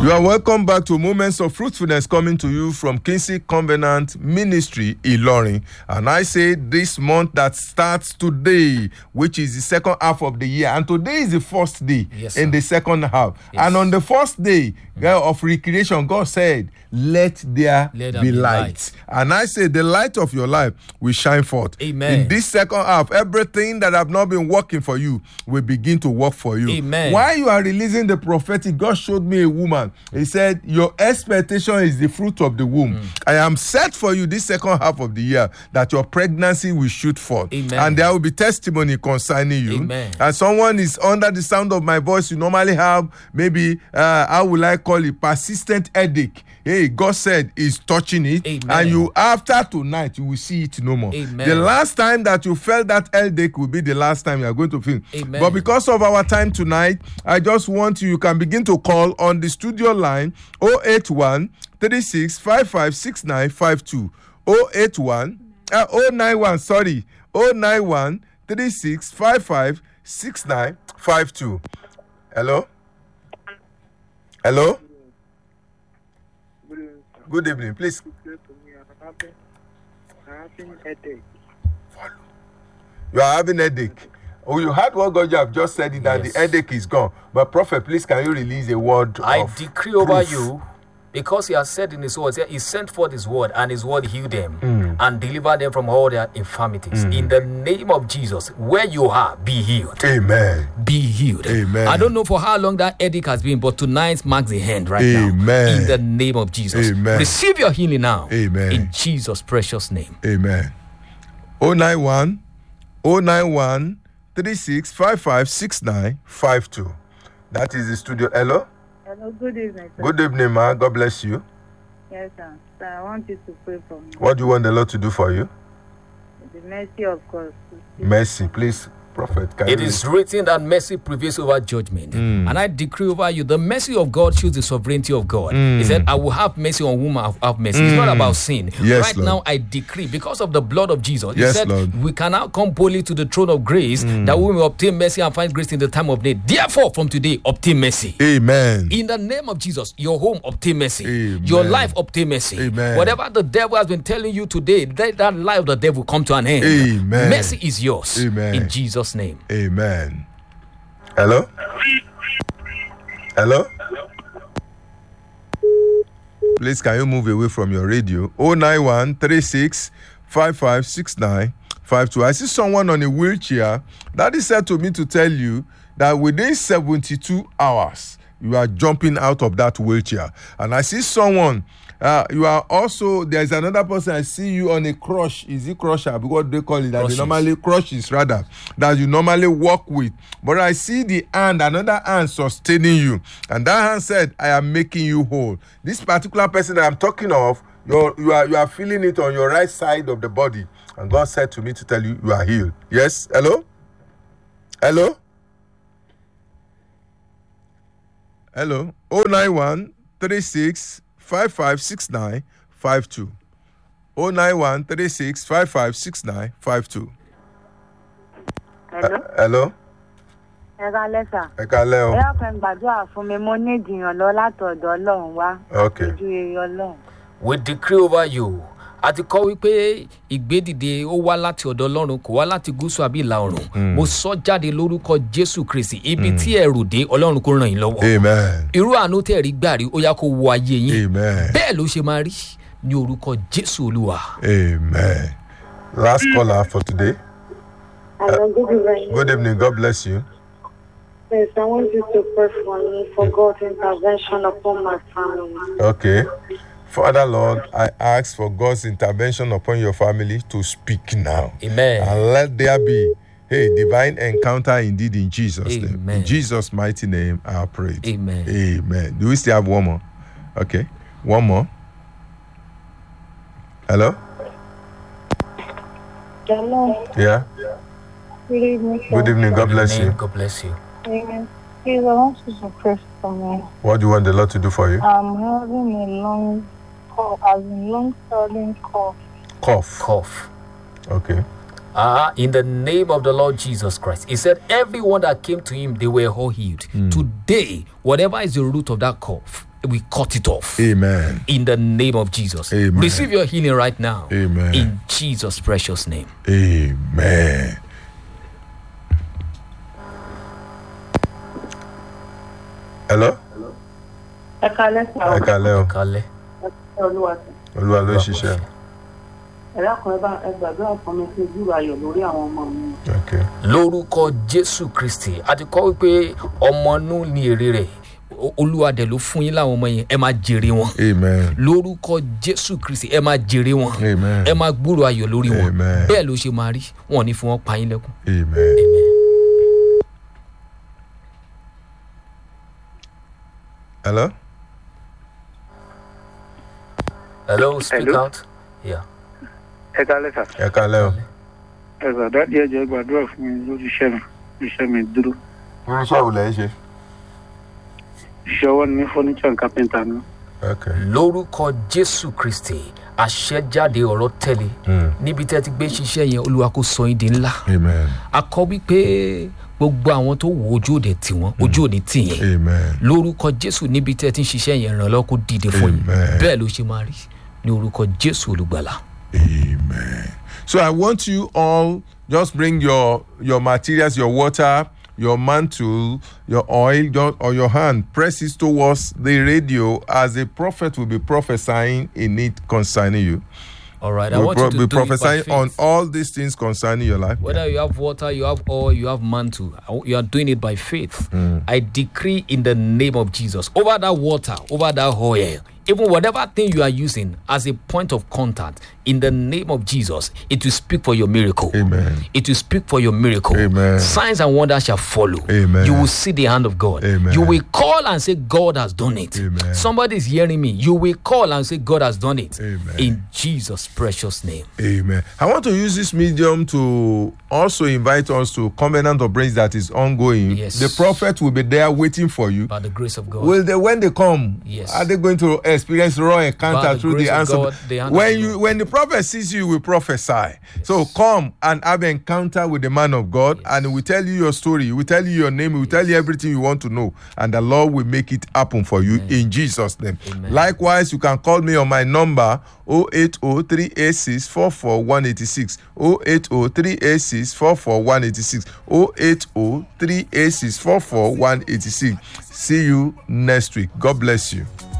You are welcome back to Moments of Fruitfulness, coming to you from Kinsey Covenant Ministry, Ilorin. And I say this month that starts today, which is the second half of the year, and today is the first day in the second half. Yes. And on the first day of recreation, God said, let there be light. And I say the light of your life will shine forth. Amen. In this second half, everything that have not been working for you will begin to work for you. Amen. While you are releasing the prophetic, God showed me a woman. He said, your expectation is the fruit of the womb. I am set for you this second half of the year that your pregnancy will shoot forth. Amen. And there will be testimony concerning you. Amen. And someone is under the sound of my voice, you normally have maybe, how will I call it, persistent headache. Hey, God said He's touching it. Amen. And you, after tonight, you will see it no more. Amen. The last time that you felt that headache will be the last time you are going to feel. Amen. But because of our time tonight, I just want you can begin to call on the studio line 081 36 55 6952. 091 36 55 6952. Hello? Hello? Good evening, please. You are having headache. Oh, you heard what God have just said, that the headache is gone. But Prophet, please, can you release a word I of decree proof over you, because He has said in His word, He sent forth His word, and His word healed them and delivered them from all their infirmities. In the name of Jesus, where you are, be healed. Amen. Be healed. Amen. I don't know for how long that headache has been, but tonight marks the end right now. Amen. In the name of Jesus. Amen. Receive your healing now. Amen. In Jesus' precious name. Amen. 091 36 55 6952. That is the studio. Hello? Hello, good evening, sir. Good evening, ma. God bless you. Yes, sir. Sir, I want you to pray for me. What do you want the Lord to do for you? The mercy of God. Mercy, please, Prophet. Can It you is written that mercy prevails over judgment. And I decree over you, the mercy of God shows the sovereignty of God. He said, I will have mercy on whom I have mercy. It's not about sin. Yes, right Lord. now, I decree, because of the blood of Jesus, Yes, He said, Lord. we can now come boldly to the throne of grace, that we may obtain mercy and find grace in the time of need. Therefore, from today, obtain mercy. Amen. In the name of Jesus, your home obtain mercy. Amen. Your life obtain mercy. Amen. Whatever the devil has been telling you today, let that lie of the devil come to an end. Amen. Mercy is yours. Amen. In Jesus' name. Amen. Hello? Hello? Please, can you move away from your radio? 091 36 55 6952. I see someone on a wheelchair. Daddy said to me to tell you that within 72 hours, you are jumping out of that wheelchair. And I see someone, you are also, there's another person, I see you on a crush. Is it crusher? What they call it? That you normally, crushes rather, that you normally walk with. But I see the hand, another hand sustaining you. And that hand said, I am making you whole. This particular person that I'm talking of, you are feeling it on your right side of the body. And God said to me to tell you, you are healed. Yes? Hello? Hello? Hello? 091 36 55 6952. 091 36 55 6952. Hello? Hello? Ẹ kálẹ́ sà. Ẹ kálẹ́ o. Ẹ dákun gbàdúrà fún mi, mo ní ìdìyàn lọ látọ̀dọ̀ Ọlọ́run wá. Okay. Ojú rere Ọlọ́run. We decree over you. A ti kọ́ wípé ìgbédìde ó wá láti ọ̀dọ̀ Ọlọ́run, kò wá láti gúúsù àbí ìlà oòrùn. Mo sọ jáde lórúkọ Jésù Kristi, ibi tí ẹ̀rù dé, Ọlọ́run kó ràn yín lọ́wọ́. Amen. Irú àánú tẹ́ rí gbà rí, ó yá kó wọ ayé yín. Amen. Bẹ́ẹ̀ ló ṣe máa rí ní orúkọ Jésù Olúwa. Amen. Last caller for today. Hello, good evening. Good evening. God bless you. Yes, I want you to pray for me for God's intervention upon my family. Okay. Father, Lord, I ask for God's intervention upon your family to speak now. Amen. And let there be divine encounter indeed in Jesus' name. Amen. In Jesus' mighty name, I pray. Amen. Amen. Do we still have one more? Okay. One more. Hello? Hello. Yeah. Good evening. Good evening. God bless you. God bless you. Amen. Please, I want you to pray for me. What do you want the Lord to do for you? I'm having a long cough, long-standing cough. Cough. Okay. In the name of the Lord Jesus Christ. He said, everyone that came to him, they were all healed. Today, whatever is the root of that cough, we cut it off. Amen. In the name of Jesus. Amen. Receive your healing right now. Amen. In Jesus' precious name. Amen. Hello? Ẹ káalẹ́ sà. Ẹ káalẹ́ o. Kale. Olúwa. Olúwa ló ń ṣiṣẹ́. Ẹ dákun ẹ gbàdúrà fún mi fún ìjúbà ayọ̀ lórí àwọn ọmọ mi. Okay. Lórúkọ Jésù Kristi, a ti kọ́ wípé ọmọ inú ni èrè rẹ̀. Olúwa dẹ̀ ló fún yín láwọn ọmọ yẹn, ẹ máa jèrè wọn. Amen. Lórúkọ Jésù Kristi, ẹ máa jèrè wọn. Amen. Ẹ máa gbúrò ayọ̀ lórí wọn. Amen. Bẹ́ẹ̀ ló ṣe máa rí, wọn ò ní fi wọn pa yín lẹ́kún. Amen. Hello? Hello, speak Hello? out. Yeah. Ẹ káalẹ́ sà. Ẹ káalẹ́ o. Ẹ sà dáàdi ẹ jọ̀ọ́ gbàdúrà fún mi lórí iṣẹ́ mi dúró. Irúṣẹ́ wo lẹ̀ ń ṣe? Iṣẹ́ ọwọ́ ni furniture and carpenter ni. Okay. Lórúkọ Jésù Kristi, àṣẹjáde ọ̀rọ̀ tẹ̀lé. Níbi tẹ́ ti gbé ṣiṣẹ́ yẹn, Olúwa kó sọ yín di ńlá. Amen. A kọ wípé gbogbo àwọn tó wo ojú òde tì wọ́n, ojú òde tì yẹn. Amen. Lórúkọ Jésù, níbi tẹ́ ti ń ṣiṣẹ́ yẹn, ìrànlọ́wọ́ kó dìde fún yín. Amen. Bẹ́ẹ̀ ló ṣe máa rí. Ní orúkọ Jésù Olùgbàlà. Amen. So I want you all just bring your materials, your water, your mantle, your oil, or your hand. Press it towards the radio as the prophet will be prophesying in it concerning you. All right, I We'll want you to be do it by prophesying faith. on all these things concerning your life. Whether you have water, you have oil, you have mantle, you are doing it by faith. I decree in the name of Jesus, over that water, over that oil, even whatever thing you are using as a point of contact, in the name of Jesus, it will speak for your miracle. Amen. It will speak for your miracle. Amen. Signs and wonders shall follow. Amen. You will see the hand of God. Amen. You will call and say, God has done it. Amen. Somebody is hearing me. You will call and say, God has done it. Amen. In Jesus' precious name. Amen. I want to use this medium to also invite us to Covenant of Praise that is ongoing. Yes. The prophet will be there waiting for you. By the grace of God. When they come, Yes. are they going to experience raw By encounter the through grace the of answer? God, the hand of God. When the prophet sees you, will prophesy. So come and have an encounter with the man of God, and he will tell you your story. He will tell you your name. He will tell you everything you want to know, and the Lord will make it happen for you in Jesus' name. Amen. Likewise, you can call me on my number 080-386-44186, 080-386-44186, 080-386-44186. See you next week. God bless you.